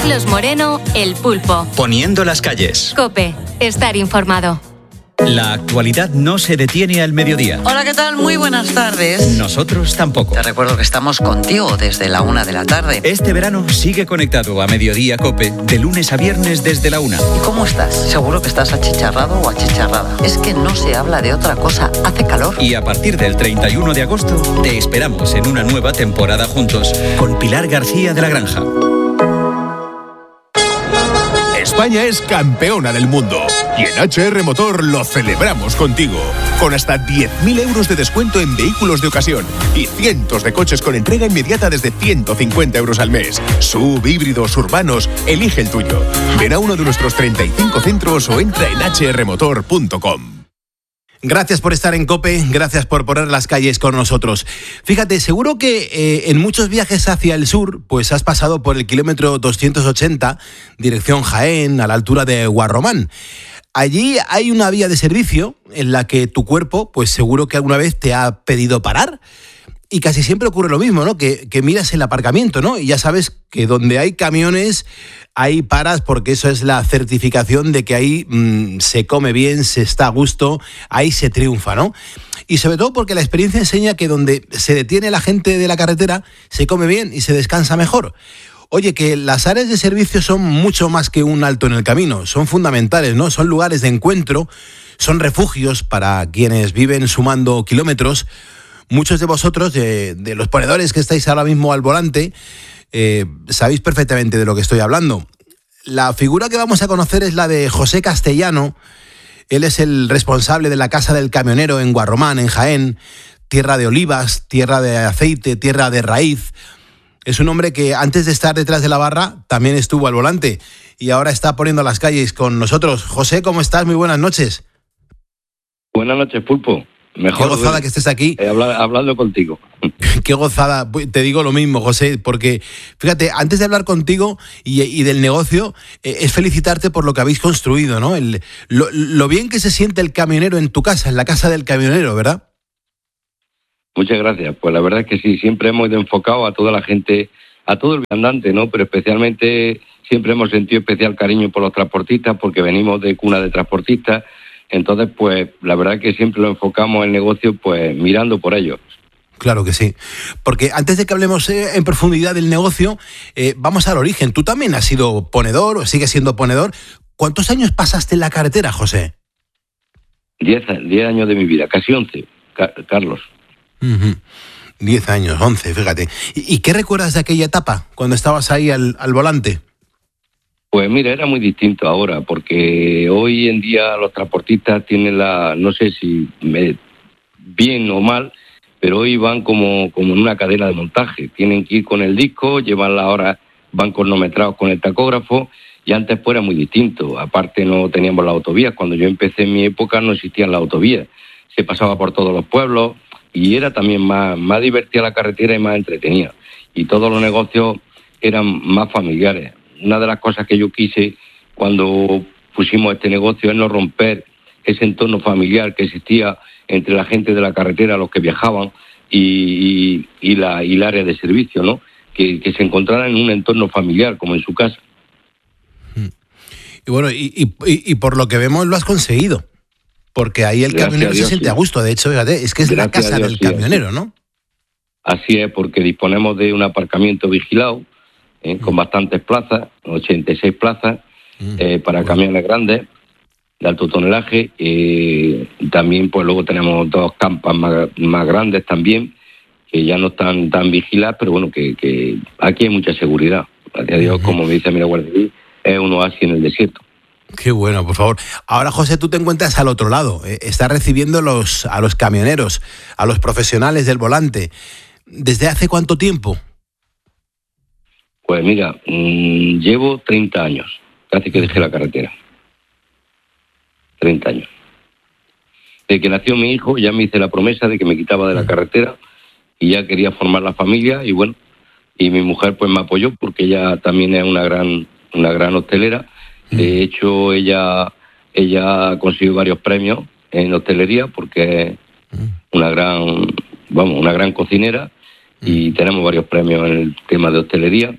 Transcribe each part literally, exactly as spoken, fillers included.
Carlos Moreno, El Pulpo. Poniendo las calles. COPE. Estar informado. La actualidad no se detiene al mediodía. Hola, ¿qué tal? Muy buenas tardes. Nosotros tampoco. Te recuerdo que estamos contigo desde la una de la tarde. Este verano sigue conectado a Mediodía COPE, de lunes a viernes desde la una. ¿Y cómo estás? Seguro que estás achicharrado o achicharrada. Es que no se habla de otra cosa. Hace calor. Y a partir del treinta y uno de agosto, te esperamos en una nueva temporada juntos, con Pilar García de la Granja. España es campeona del mundo y en H R Motor lo celebramos contigo. Con hasta diez mil euros de descuento en vehículos de ocasión y cientos de coches con entrega inmediata desde ciento cincuenta euros al mes. Sub, híbridos, urbanos, elige el tuyo. Ven a uno de nuestros treinta y cinco centros o entra en hache erre motor punto com. Gracias por estar en COPE, gracias por poner las calles con nosotros. Fíjate, seguro que eh, en muchos viajes hacia el sur, pues has pasado por el kilómetro doscientos ochenta, dirección Jaén, a la altura de Guarromán. Allí hay una vía de servicio en la que tu cuerpo, pues seguro que alguna vez te ha pedido parar. Y casi siempre ocurre lo mismo, ¿no? Que, que miras el aparcamiento, ¿no? Y ya sabes que donde hay camiones, ahí paras, porque eso es la certificación de que ahí mmm, se come bien, se está a gusto, ahí se triunfa, ¿no? Y sobre todo porque la experiencia enseña que donde se detiene la gente de la carretera, se come bien y se descansa mejor. Oye, que las áreas de servicio son mucho más que un alto en el camino, son fundamentales, ¿no? Son lugares de encuentro, son refugios para quienes viven sumando kilómetros. Muchos de vosotros, de, de los ponedores que estáis ahora mismo al volante, eh, sabéis perfectamente de lo que estoy hablando. La figura que vamos a conocer es la de José Castellano. Él es el responsable de la Casa del Camionero en Guarromán, en Jaén, tierra de olivas, tierra de aceite, tierra de raíz. Es un hombre que antes de estar detrás de la barra también estuvo al volante y ahora está poniendo las calles con nosotros. José, ¿cómo estás? Muy buenas noches. Buenas noches, Pulpo. Mejor Qué gozada de, que estés aquí. Eh, habla, hablando contigo. Qué gozada. Te digo lo mismo, José, porque fíjate, antes de hablar contigo y, y del negocio, eh, es felicitarte por lo que habéis construido, ¿no? El, lo, lo bien que se siente el camionero en tu casa, en la casa del camionero, ¿verdad? Muchas gracias. Pues la verdad es que sí, siempre hemos enfocado a toda la gente, a todo el viandante, ¿no? Pero especialmente siempre hemos sentido especial cariño por los transportistas porque venimos de cuna de transportistas. Entonces, pues, la verdad que siempre lo enfocamos el negocio, pues, mirando por ellos. Claro que sí. Porque antes de que hablemos eh, en profundidad del negocio, eh, vamos al origen. Tú también has sido ponedor o sigues siendo ponedor. ¿Cuántos años pasaste en la carretera, José? Diez, diez años de mi vida, casi once, Ca- Carlos. Uh-huh. Diez años, once, fíjate. ¿Y, ¿Y qué recuerdas de aquella etapa, cuando estabas ahí al, al volante? Pues mira, era muy distinto ahora, porque hoy en día los transportistas tienen la, no sé si me, bien o mal, pero hoy van como, como en una cadena de montaje. Tienen que ir con el disco, llevan la hora, van cronometrados con el tacógrafo, y antes pues era muy distinto. Aparte no teníamos la autovía. Cuando yo empecé en mi época no existían las autovías. Se pasaba por todos los pueblos y era también más, más divertida la carretera y más entretenida. Y todos los negocios eran más familiares. Una de las cosas que yo quise cuando pusimos este negocio es no romper ese entorno familiar que existía entre la gente de la carretera, los que viajaban, y, y, y, la, y el área de servicio, ¿no? Que, que se encontraran en un entorno familiar, como en su casa. Y bueno, y, y, y por lo que vemos lo has conseguido, porque ahí el Gracias camionero a Dios, se siente sí. a gusto. De hecho, fíjate, es que es Gracias la casa a Dios, del sí, camionero, sí. ¿no? Así es, porque disponemos de un aparcamiento vigilado, ¿eh? mm. con bastantes plazas, ochenta y seis plazas, mm. eh, para bueno. camiones grandes, de alto tonelaje. Eh, también, pues luego tenemos dos campas más, más grandes también, que ya no están tan vigiladas, pero bueno, que, que aquí hay mucha seguridad. Gracias a Dios, uh-huh. como me dice Mira Guardia Civil, es un oasis en el desierto. Qué bueno, por favor. Ahora, José, tú te encuentras al otro lado. Eh, estás recibiendo los, a los camioneros, a los profesionales del volante. ¿Desde hace cuánto tiempo? Pues mira, mmm, llevo treinta años, casi que dejé la carretera. treinta años. Desde que nació mi hijo ya me hice la promesa de que me quitaba de la carretera y ya quería formar la familia y bueno, y mi mujer pues me apoyó porque ella también es una gran una gran hostelera. De hecho, ella ella consiguió varios premios en hostelería porque es una gran, vamos, una gran cocinera y tenemos varios premios en el tema de hostelería.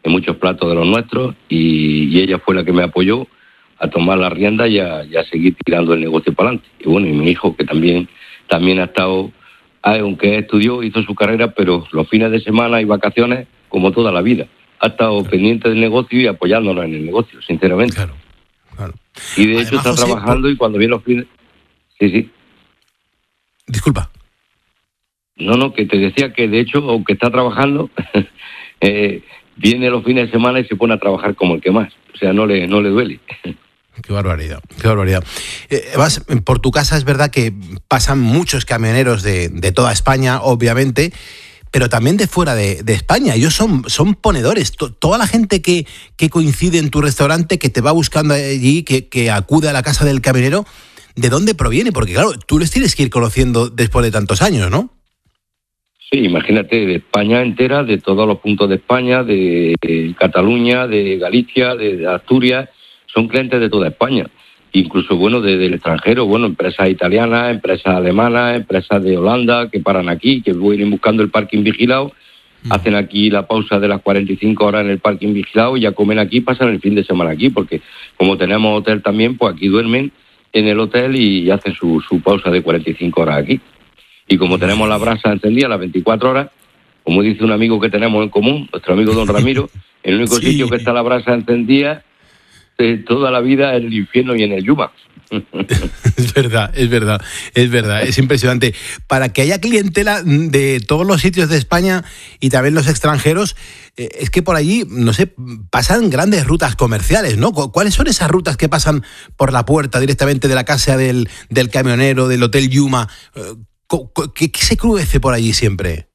en muchos platos de los nuestros, y, y ella fue la que me apoyó a tomar la rienda y a, y a seguir tirando el negocio para adelante. Y bueno, y mi hijo, que también, también ha estado, aunque estudió, hizo su carrera, pero los fines de semana y vacaciones, como toda la vida, ha estado claro. pendiente del negocio y apoyándonos en el negocio, sinceramente. Claro, claro. Y de hecho Además, está José, trabajando por... y cuando viene los fines... Sí, sí. Disculpa. No, no, que te decía que de hecho, aunque está trabajando, eh, viene los fines de semana y se pone a trabajar como el que más. O sea, no le, no le duele. Qué barbaridad, qué barbaridad. Eh, vas, por tu casa es verdad que pasan muchos camioneros de, de toda España, obviamente, pero también de fuera de, de España. Ellos son, son ponedores. T- toda la gente que, que coincide en tu restaurante, que te va buscando allí, que, que acude a la casa del camionero, ¿de dónde proviene? Porque claro, tú les tienes que ir conociendo después de tantos años, ¿no? Sí, imagínate, de España entera, de todos los puntos de España, de, de Cataluña, de Galicia, de, de Asturias, son clientes de toda España. Incluso, bueno, desde de el extranjero, bueno, empresas italianas, empresas alemanas, empresas de Holanda que paran aquí, que vienen buscando el parking vigilado, mm. hacen aquí la pausa de las cuarenta y cinco horas en el parking vigilado y ya comen aquí, pasan el fin de semana aquí, porque como tenemos hotel también, pues aquí duermen en el hotel y hacen su, su pausa de cuarenta y cinco horas aquí. Y como tenemos la brasa encendida las veinticuatro horas, como dice un amigo que tenemos en común, nuestro amigo don Ramiro, el único sí. sitio que está la brasa encendida de toda la vida en el infierno y en el Yuma. Es verdad, es verdad, es verdad, es impresionante. Para que haya clientela de todos los sitios de España y también los extranjeros, eh, es que por allí, no sé, pasan grandes rutas comerciales, ¿no? ¿Cuáles son esas rutas que pasan por la puerta directamente de la casa del, del camionero, del Hotel Yuma? ¿Qué, qué se cruce por allí siempre?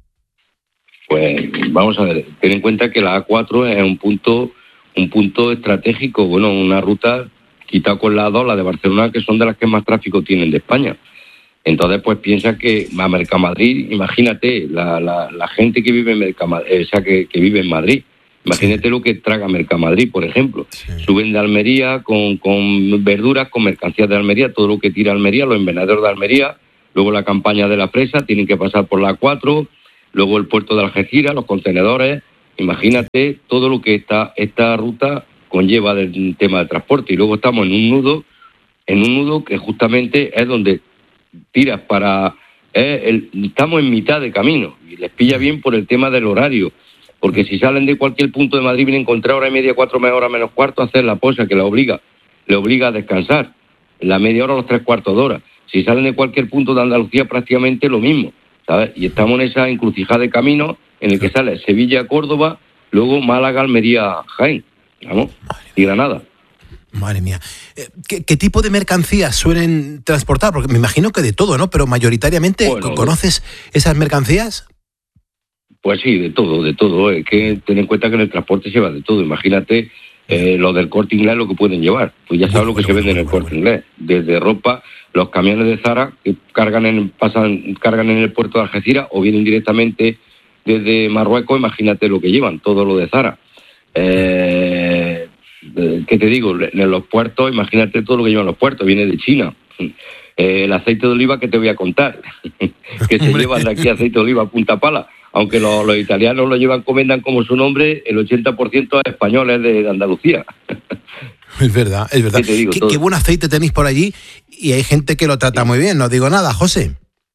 Pues vamos a ver, ten en cuenta que la A cuatro es un punto... un punto estratégico, bueno, una ruta quitado con la dos, la de Barcelona, que son de las que más tráfico tienen de España. Entonces, pues piensa que a Mercamadrid, imagínate, la, la, la gente que vive en Mercamadrid, o sea, que, que vive en Madrid, imagínate sí. lo que traga Mercamadrid, por ejemplo. Sí. Suben de Almería con, con verduras, con mercancías de Almería, todo lo que tira Almería, los invernadores de Almería, luego la campaña de la fresa, tienen que pasar por la A cuatro, luego el puerto de Algeciras, los contenedores. Imagínate todo lo que esta, esta ruta conlleva del tema de transporte. Y luego estamos en un nudo, en un nudo que justamente es donde tiras para... Eh, el, estamos en mitad de camino y les pilla bien por el tema del horario. Porque si salen de cualquier punto de Madrid vienen con tres horas y media, cuatro horas menos cuarto a hacer la posa que la obliga, le obliga a descansar. En la media hora los tres cuartos de hora. Si salen de cualquier punto de Andalucía prácticamente lo mismo, ¿sabes? Y estamos en esa encrucijada de camino en el que sale Sevilla, Córdoba, luego Málaga, Almería, Jaén, ¿vamos? Y Granada. Madre mía. ¿Qué, ¿Qué tipo de mercancías suelen transportar? Porque me imagino que de todo, ¿no? Pero mayoritariamente, bueno, ¿conoces esas mercancías? Pues sí, de todo, de todo. Es que ten en cuenta que en el transporte se va de todo. Imagínate eh, lo del Corte Inglés, lo que pueden llevar. Pues ya sabes bueno, lo que bueno, se vende bueno, en el Corte bueno. Inglés. Desde ropa, los camiones de Zara que cargan en, pasan, cargan en el puerto de Algeciras o vienen directamente desde Marruecos, imagínate lo que llevan, todo lo de Zara. Eh, ¿Qué te digo? En los puertos, imagínate todo lo que llevan los puertos, viene de China. Eh, el aceite de oliva que te voy a contar, que se llevan de aquí aceite de oliva a punta pala, aunque los, los italianos lo llevan, comendan como su nombre, el ochenta por ciento es español, es de, de Andalucía. Es verdad, es verdad. ¿Qué, te digo, ¿Qué, qué buen aceite tenéis por allí y hay gente que lo trata sí. muy bien, no digo nada, José.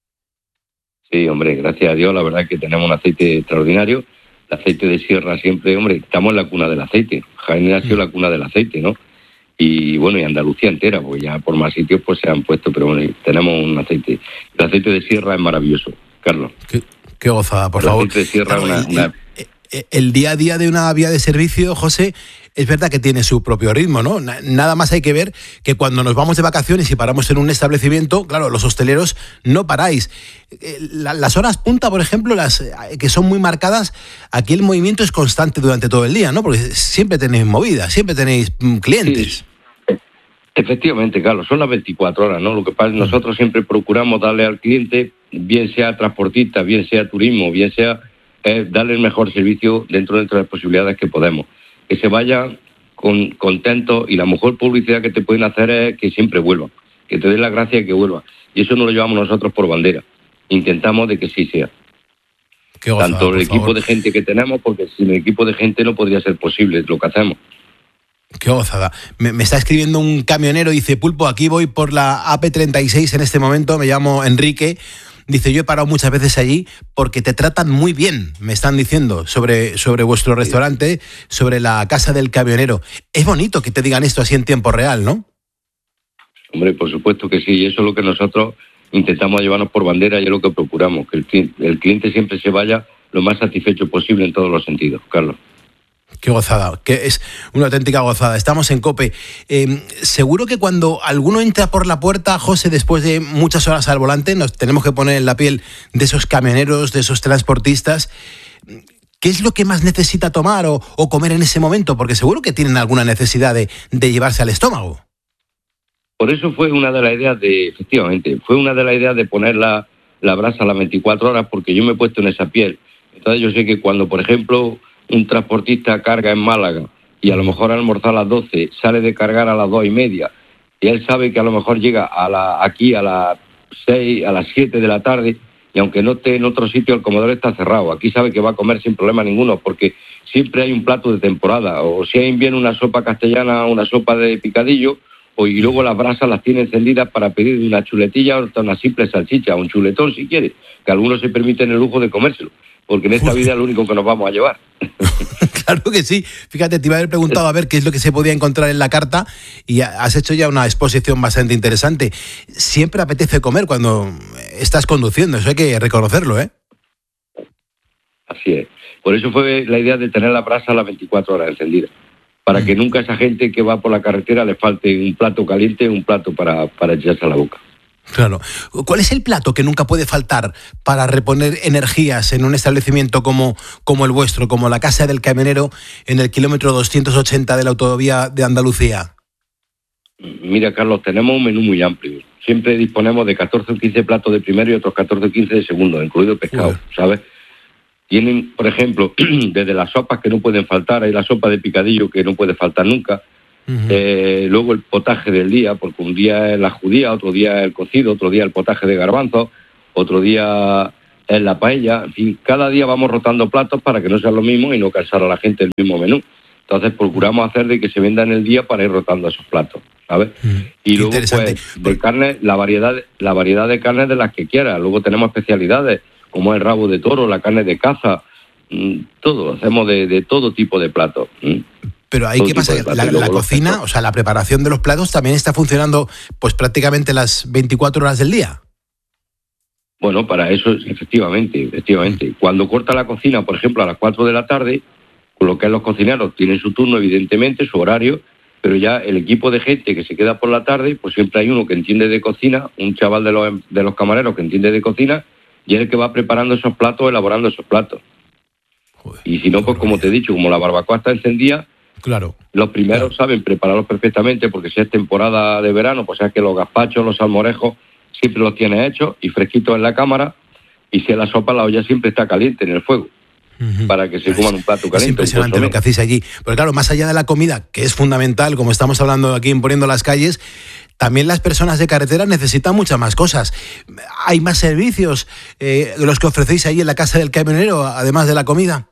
Sí, hombre, gracias a Dios, la verdad es que tenemos un aceite extraordinario. El aceite de sierra siempre, hombre, estamos en la cuna del aceite. Jaén ha sido la cuna del aceite, ¿no? Y bueno, y Andalucía entera, porque ya por más sitios pues se han puesto, pero bueno, tenemos un aceite. El aceite de sierra es maravilloso, Carlos. Qué, qué gozada, por el favor. El aceite de sierra es una... una... El día a día de una vía de servicio, José, es verdad que tiene su propio ritmo, ¿no? Nada más hay que ver que cuando nos vamos de vacaciones y paramos en un establecimiento, claro, los hosteleros no paráis. Las horas punta, por ejemplo, las que son muy marcadas, aquí el movimiento es constante durante todo el día, ¿no? Porque siempre tenéis movida, siempre tenéis clientes. Sí. Efectivamente, Carlos, son las veinticuatro horas, ¿no? Lo que pasa es que nosotros siempre procuramos darle al cliente, bien sea transportista, bien sea turismo, bien sea... es darle el mejor servicio dentro, dentro de las posibilidades que podemos. Que se vayan con, contentos y la mejor publicidad que te pueden hacer es que siempre vuelvan, que te den las gracias y que vuelvan. Y eso no lo llevamos nosotros por bandera. Intentamos de que sí sea. Qué gozada, tanto el por equipo favor. de gente que tenemos, porque sin el equipo de gente no podría ser posible lo que hacemos. Qué gozada. Me, me está escribiendo un camionero, dice, Pulpo, aquí voy por la A P treinta y seis en este momento, me llamo Enrique. Dice, yo he parado muchas veces allí porque te tratan muy bien, me están diciendo, sobre, sobre vuestro restaurante, sobre la casa del camionero. Es bonito que te digan esto así en tiempo real, ¿no? Hombre, por supuesto que sí, y eso es lo que nosotros intentamos llevarnos por bandera y es lo que procuramos, que el cliente, el cliente siempre se vaya lo más satisfecho posible en todos los sentidos, Carlos. Qué gozada, que es una auténtica gozada. Estamos en COPE. Eh, seguro que cuando alguno entra por la puerta, José, después de muchas horas al volante, nos tenemos que poner en la piel de esos camioneros, de esos transportistas. ¿Qué es lo que más necesita tomar o, o comer en ese momento? Porque seguro que tienen alguna necesidad de, de llevarse al estómago. Por eso fue una de las ideas de, efectivamente, fue una de las ideas de poner la, la brasa a las veinticuatro horas, porque yo me he puesto en esa piel. Entonces yo sé que cuando, por ejemplo, un transportista carga en Málaga y a lo mejor al almorzar a las doce, sale de cargar a las dos y media, y él sabe que a lo mejor llega a la, aquí a las seis, a las siete de la tarde, y aunque no esté en otro sitio, el comedor está cerrado. Aquí sabe que va a comer sin problema ninguno, porque siempre hay un plato de temporada, o si hay bien una sopa castellana, una sopa de picadillo, o y luego las brasas las tiene encendidas para pedir una chuletilla o una simple salchicha, un chuletón si quiere, que algunos se permiten el lujo de comérselo, porque en esta vida es lo único que nos vamos a llevar. Claro que sí. Fíjate, te iba a haber preguntado a ver qué es lo que se podía encontrar en la carta y has hecho ya una exposición bastante interesante. Siempre apetece comer cuando estás conduciendo, eso hay que reconocerlo, ¿eh? Así es. Por eso fue la idea de tener la brasa a las veinticuatro horas encendida, para mm. que nunca a esa gente que va por la carretera le falte un plato caliente, un plato para, para echarse a la boca. Claro. ¿Cuál es el plato que nunca puede faltar para reponer energías en un establecimiento como, como el vuestro, como la Casa del Camionero en el kilómetro doscientos ochenta de la autovía de Andalucía? Mira, Carlos, tenemos un menú muy amplio. Siempre disponemos de catorce o quince platos de primero y otros catorce o quince de segundo, incluido pescado, Uy. ¿sabes? Tienen, por ejemplo, desde las sopas que no pueden faltar, hay la sopa de picadillo que no puede faltar nunca. Uh-huh. Eh, luego el potaje del día, porque un día es la judía, otro día es el cocido, otro día el potaje de garbanzos, otro día es la paella. En fin, cada día vamos rotando platos para que no sea lo mismo y no cansar a la gente el mismo menú. Entonces procuramos hacer de que se venda en el día para ir rotando esos platos, ¿sabes? Uh-huh. Y luego pues de carne, la variedad, la variedad de carnes de las que quieras. Luego tenemos especialidades como el rabo de toro, la carne de caza, todo, hacemos de, de todo tipo de platos. Pero ahí, ¿qué pasa? La, la cocina, o sea, la preparación de los platos también está funcionando pues prácticamente las veinticuatro horas del día. Bueno, para eso, efectivamente, efectivamente. Cuando corta la cocina, por ejemplo, a las cuatro de la tarde, con lo que es los cocineros tienen su turno, evidentemente, su horario, pero ya el equipo de gente que se queda por la tarde, pues siempre hay uno que entiende de cocina, un chaval de los, de los camareros que entiende de cocina, y es el que va preparando esos platos, elaborando esos platos. Joder, y si no, pues como te he dicho, como la barbacoa está encendida, claro, los primeros claro. saben prepararlos perfectamente, porque si es temporada de verano, pues es que los gazpachos, los salmorejos, siempre los tienes hechos y fresquitos en la cámara, y si es la sopa, la olla siempre está caliente en el fuego, uh-huh. para que se es, coman un plato caliente. Es impresionante lo que hacéis allí. Pero claro, más allá de la comida, que es fundamental, como estamos hablando aquí en Poniendo las Calles, también las personas de carretera necesitan muchas más cosas. ¿Hay más servicios eh, de los que ofrecéis ahí en la Casa del Camionero, además de la comida?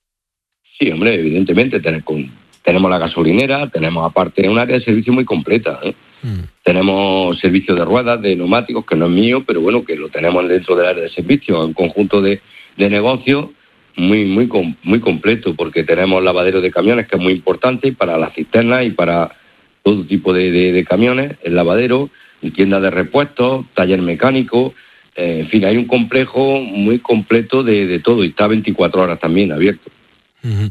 Sí, hombre, evidentemente. Tenemos la gasolinera, tenemos aparte un área de servicio muy completa. ¿eh? Mm. Tenemos servicio de ruedas, de neumáticos, que no es mío, pero bueno, que lo tenemos dentro del área de servicio, un conjunto de, de negocios muy, muy, muy completo, porque tenemos lavadero de camiones, que es muy importante para las cisternas y para todo tipo de, de, de camiones, el lavadero, tienda de repuestos, taller mecánico, eh, en fin, hay un complejo muy completo de, de todo y está veinticuatro horas también abierto. Uh-huh.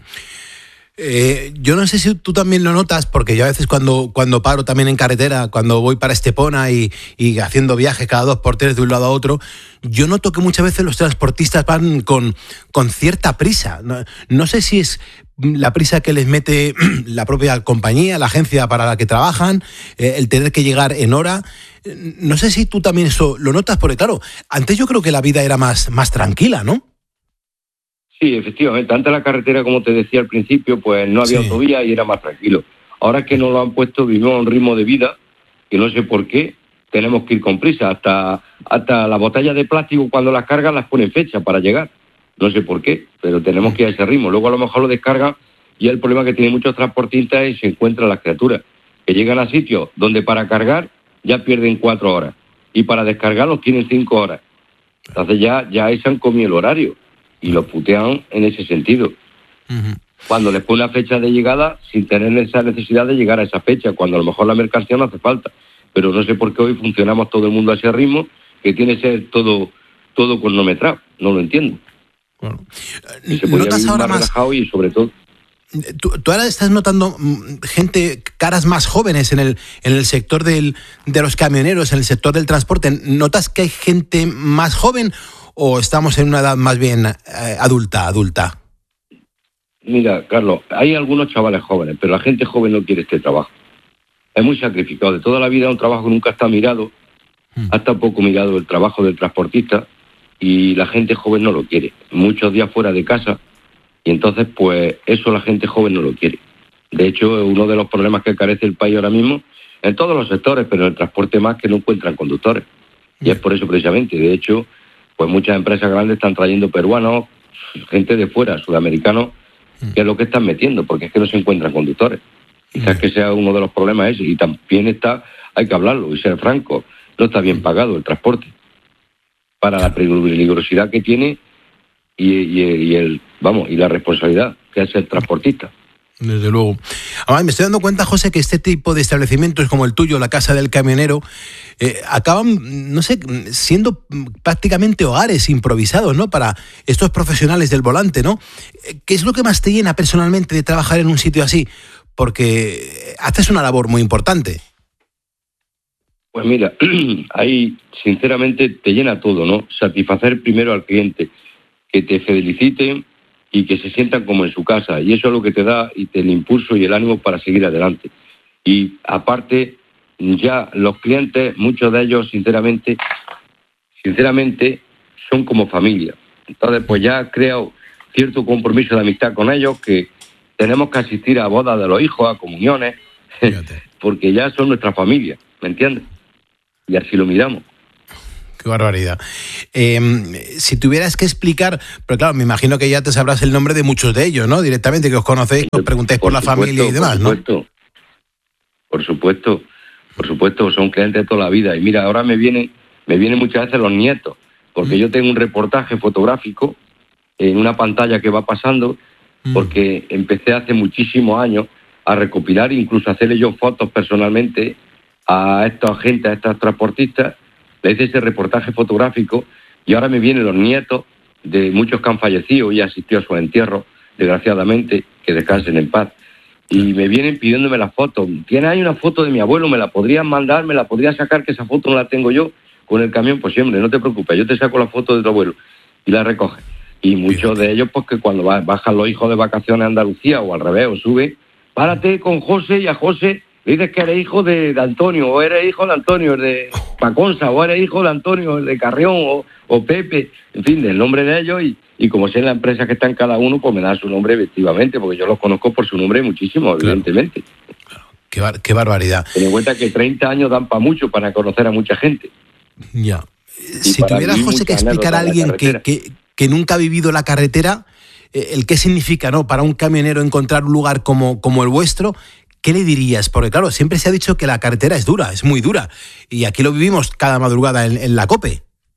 Eh, yo no sé si tú también lo notas, porque yo a veces cuando, cuando paro también en carretera, cuando voy para Estepona y, y haciendo viajes cada dos por tres de un lado a otro, yo noto que muchas veces los transportistas van con, con cierta prisa. No, no sé si es la prisa que les mete la propia compañía, la agencia para la que trabajan, eh, el tener que llegar en hora. No sé si tú también eso lo notas, porque claro, antes yo creo que la vida era más, más tranquila, ¿no? Sí, efectivamente. Antes la carretera, como te decía al principio, pues no había sí. autovía y era más tranquilo. Ahora que nos lo han puesto, vivimos a un ritmo de vida que no sé por qué tenemos que ir con prisa. Hasta, hasta las botellas de plástico, cuando las cargan, las ponen fecha para llegar. no sé por qué, pero tenemos que ir a ese ritmo. Luego a lo mejor lo descargan y el problema que tienen muchos transportistas es que se encuentran las criaturas, que llegan a sitios donde para cargar ya pierden cuatro horas y para descargarlos tienen cinco horas. Entonces ya, ya ahí se han comido el horario y los putean en ese sentido. Uh-huh. Cuando les pone una fecha de llegada sin tener esa necesidad de llegar a esa fecha, cuando a lo mejor la mercancía no hace falta. Pero no sé por qué hoy funcionamos todo el mundo a ese ritmo, que tiene que ser todo, todo cronometrado. No lo entiendo. Bueno, y se podría ¿notas vivir ahora más más relajado y sobre todo... ¿Tú, tú ahora estás notando gente, caras más jóvenes en el, en el sector del, de los camioneros, en el sector del transporte? ¿Notas que hay gente más joven o estamos en una edad más bien eh, adulta, adulta? Mira, Carlos, hay algunos chavales jóvenes, pero la gente joven no quiere este trabajo. Es muy sacrificado. De toda la vida un trabajo que nunca está mirado, hmm. hasta poco mirado el trabajo del transportista, y la gente joven no lo quiere. Muchos días fuera de casa, y entonces, pues, eso la gente joven no lo quiere. De hecho, uno de los problemas que carece el país ahora mismo, en todos los sectores, pero en el transporte más, que no encuentran conductores. Y es por eso precisamente. De hecho, pues muchas empresas grandes están trayendo peruanos, gente de fuera, sudamericanos, que es lo que están metiendo, porque es que no se encuentran conductores. Quizás que sea uno de los problemas ese. Y también está, hay que hablarlo y ser franco, no está bien pagado el transporte para la peligrosidad que tiene y, y, y el vamos y la responsabilidad que hace el transportista. Desde luego. Además, me estoy dando cuenta, José, que este tipo de establecimientos como el tuyo, la Casa del Camionero, eh, acaban, no sé, siendo prácticamente hogares improvisados, ¿no?, para estos profesionales del volante, ¿no? ¿Qué es lo que más te llena personalmente de trabajar en un sitio así? Porque haces una labor muy importante. Pues mira, ahí sinceramente te llena todo, ¿no? Satisfacer primero al cliente, que te feliciten y que se sientan como en su casa. Y eso es lo que te da y te el impulso y el ánimo para seguir adelante. Y aparte, ya los clientes, muchos de ellos, sinceramente, sinceramente, son como familia. Entonces, pues ya he creado cierto compromiso de amistad con ellos, que tenemos que asistir a bodas de los hijos, a comuniones, porque ya son nuestra familia, ¿me entiendes? Y así lo miramos. Qué barbaridad. Eh, si tuvieras que explicar, pero claro, me imagino que ya te sabrás el nombre de muchos de ellos, ¿no? Directamente, que os conocéis, que os preguntáis por, por la supuesto, familia y demás, por supuesto, ¿no? Por supuesto, por supuesto, son clientes de toda la vida. Y mira, ahora me vienen, me vienen muchas veces los nietos, porque mm. yo tengo un reportaje fotográfico en una pantalla que va pasando, mm. porque empecé hace muchísimos años a recopilar, incluso a hacerle yo fotos personalmente a estos agentes, a estos transportistas. Le hice ese reportaje fotográfico y ahora me vienen los nietos de muchos que han fallecido y asistido a su entierro, desgraciadamente, que descansen en paz. Y me vienen pidiéndome las fotos. ¿Tienes ahí una foto de mi abuelo? ¿Me la podrías mandar? ¿Me la podrías sacar? Que esa foto no la tengo yo con el camión. Pues siempre, no te preocupes, yo te saco la foto de tu abuelo y la recoges. Y muchos de ellos, pues que cuando bajan los hijos de vacaciones a Andalucía o al revés, o suben, párate con José y a José le dices que eres hijo de, de Antonio, o eres hijo de Antonio, el de Paconza, o eres hijo de Antonio, el de Carrión, o, o Pepe, en fin, del nombre de ellos, y, y como sé la empresa que está en cada uno, pues me da su nombre efectivamente, porque yo los conozco por su nombre muchísimo, claro. Evidentemente. Claro. Qué, bar- qué barbaridad. Ten en cuenta que treinta años dan para mucho, para conocer a mucha gente. Ya. Si tuvieras, José, que explicar a alguien que, que, que nunca ha vivido la carretera, eh, el qué significa, ¿no?, para un camionero encontrar un lugar como, como el vuestro, ¿qué le dirías? Porque claro, siempre se ha dicho que la carretera es dura, es muy dura, y aquí lo vivimos cada madrugada en, en la COPE.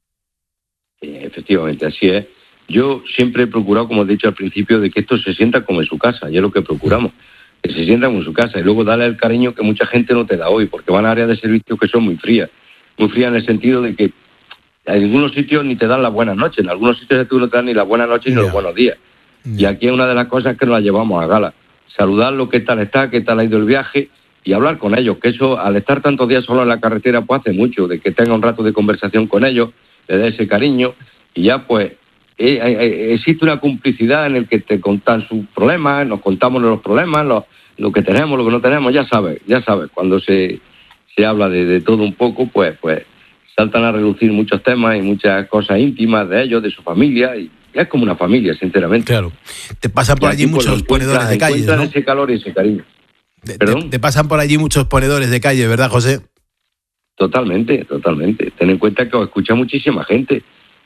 Sí, efectivamente, así es. Yo siempre he procurado, como he dicho al principio, de que esto se sienta como en su casa, y es lo que procuramos, que se sienta como en su casa, y luego darle el cariño que mucha gente no te da hoy, porque van a áreas de servicio que son muy frías, muy frías en el sentido de que en algunos sitios ni te dan las buenas noches, en algunos sitios tú no te dan ni las buenas noches ni yeah. los buenos días, yeah. y aquí es una de las cosas que nos la llevamos a gala. Saludarlo, qué tal está, qué tal ha ido el viaje y hablar con ellos, que eso al estar tantos días solo en la carretera pues hace mucho, de que tenga un rato de conversación con ellos, le dé ese cariño y ya pues eh, eh, existe una complicidad en el que te contan sus problemas, nos contamos los problemas, lo, lo que tenemos, lo que no tenemos, ya sabes, ya sabes, cuando se, se habla de, de todo un poco, pues, pues saltan a relucir muchos temas y muchas cosas íntimas de ellos, de su familia y es como una familia, sinceramente. Claro. Te pasan por allí muchos ponedores de calle, ¿no? Ese calor y ese cariño. Te, te, te pasan por allí muchos ponedores de calle, ¿verdad, José? Totalmente, totalmente. Ten en cuenta que os escucha muchísima gente.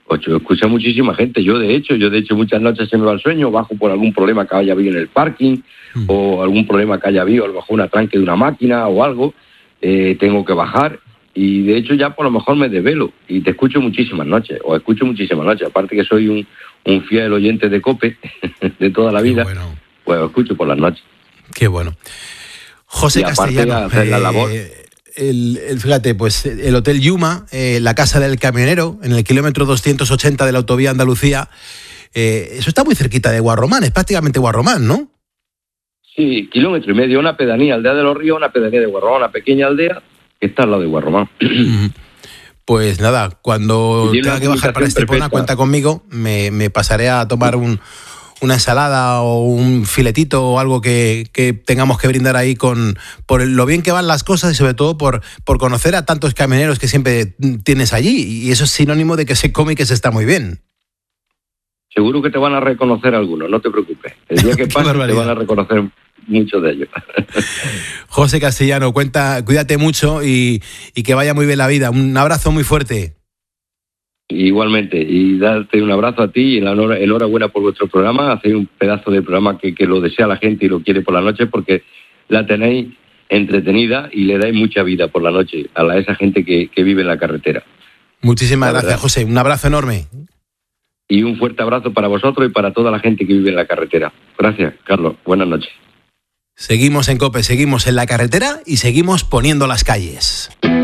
Pues yo escucho a muchísima gente. Yo, de hecho, yo de hecho muchas noches se me va el sueño, bajo por algún problema que haya habido en el parking, mm. o algún problema que haya habido, a lo mejor un atranque de una máquina o algo, eh, tengo que bajar, y de hecho ya por lo mejor me desvelo, y te escucho muchísimas noches, o escucho muchísimas noches, aparte que soy un, un fiel oyente de COPE, de toda la vida, bueno. Pues escucho por las noches. Qué bueno. José y Castellano, hacer la labor. Eh... El, el, fíjate, pues el Hotel Yuma, eh, la Casa del Camionero, en el kilómetro doscientos ochenta de la autovía Andalucía, eh, eso está muy cerquita de Guarromán, es prácticamente Guarromán, ¿no? Sí, kilómetro y medio, una pedanía, Aldea de los Ríos, una pedanía de Guarromán, una pequeña aldea que está al lado de Guarromán. Pues nada, cuando tenga que bajar para Estepona, cuenta conmigo, me, me pasaré a tomar un... una ensalada o un filetito o algo que, que tengamos que brindar ahí con por lo bien que van las cosas y sobre todo por, por conocer a tantos camioneros que siempre tienes allí, y eso es sinónimo de que se come y que se está muy bien. Seguro que te van a reconocer algunos, no te preocupes. El día que pase te van a reconocer muchos de ellos. José Castellano, cuenta, cuídate mucho y, y que vaya muy bien la vida. Un abrazo muy fuerte. Igualmente, y darte un abrazo a ti y enhorabuena por vuestro programa. Hacéis un pedazo de programa que, que lo desea la gente y lo quiere por la noche, porque la tenéis entretenida y le dais mucha vida por la noche a la, esa gente que, que vive en la carretera. Muchísimas la gracias, verdad. José. Un abrazo enorme. Y un fuerte abrazo para vosotros y para toda la gente que vive en la carretera. Gracias, Carlos. Buenas noches. Seguimos en COPE, seguimos en la carretera y seguimos poniendo las calles.